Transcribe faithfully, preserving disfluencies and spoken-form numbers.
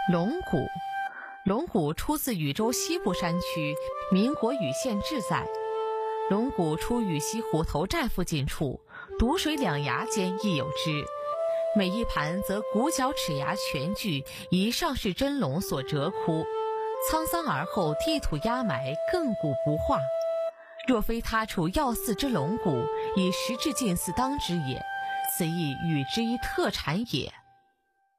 龙骨，龙骨出自禹州西部山区，民国禹县志载。龙骨出禹西虎头寨附近处，毒水两崖间亦有之。每一盘则骨角齿牙全具，以上是真龙所折窟，沧桑而后地土压埋，亘古不化。若非他处要祀之龙骨，以石质近似当之也，此亦禹之一特产也。